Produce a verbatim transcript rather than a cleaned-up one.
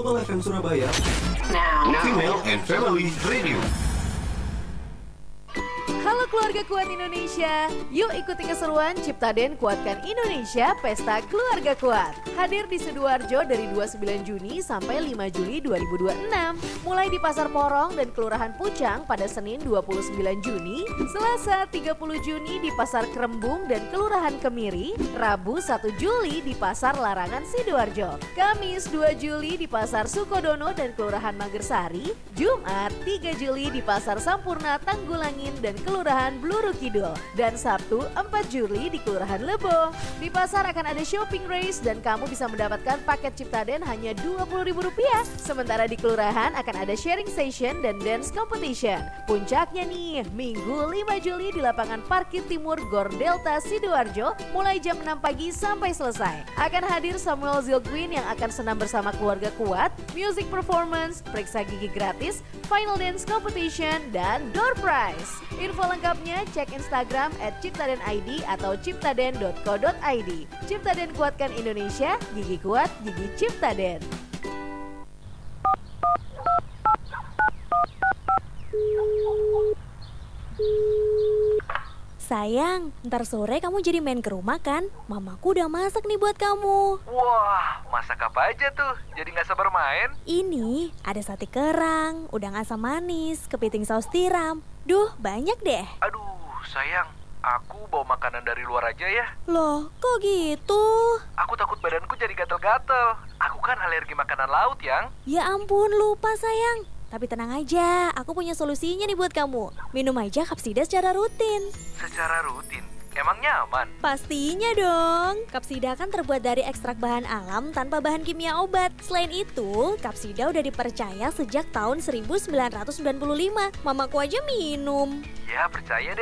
Global F M Surabaya. Now, now. Female and Family Radio. Halo keluarga kuat Indonesia, yuk ikuti keseruan Ciptaden Kuatkan Indonesia Pesta Keluarga Kuat. Hadir di Sidoarjo dari dua puluh sembilan Juni sampai lima Juli dua ribu dua puluh enam. Mulai di Pasar Porong dan Kelurahan Pucang pada Senin dua puluh sembilan Juni, Selasa tiga puluh Juni di Pasar Kerembung dan Kelurahan Kemiri, Rabu satu Juli di Pasar Larangan Sidoarjo, Kamis dua Juli di Pasar Sukodono dan Kelurahan Magersari, Jumat tiga Juli di Pasar Sampurna Tanggulangin dan Kelurahan Bluru Kidul, dan Sabtu empat Juli di Kelurahan Lebo. Di pasar akan ada shopping race dan kamu bisa mendapatkan paket Ciptaden hanya dua puluh ribu rupiah. Sementara di kelurahan akan ada sharing session dan dance competition. Puncaknya nih, Minggu lima Juli di lapangan parkir timur Gor Delta Sidoarjo mulai jam enam pagi sampai selesai. Akan hadir Samuel Zilquin yang akan senam bersama keluarga kuat, music performance, periksa gigi gratis, final dance competition, dan door prize. Info lengkapnya cek Instagram at ciptaden I D atau ciptaden dot co dot I D. Ciptaden Kuatkan Indonesia, gigi kuat, gigi Ciptaden. Sayang, ntar sore kamu jadi main ke rumah kan? Mamaku udah masak nih buat kamu. Wah, masak apa aja tuh? Jadi gak sabar main? Ini ada sate kerang, udang asam manis, kepiting saus tiram. Duh, banyak deh. Aduh, sayang, aku bawa makanan dari luar aja ya. Loh, kok gitu? Aku takut badanku jadi gatel-gatel. Aku kan alergi makanan laut, yang. Ya ampun, lupa sayang. Tapi tenang aja, aku punya solusinya nih buat kamu. Minum aja Kapsida secara rutin. Secara rutin? Emang nyaman? Pastinya dong. Kapsida kan terbuat dari ekstrak bahan alam tanpa bahan kimia obat. Selain itu, Kapsida udah dipercaya sejak tahun seribu sembilan ratus sembilan puluh lima. Mamaku aja minum. Ya, percaya deh.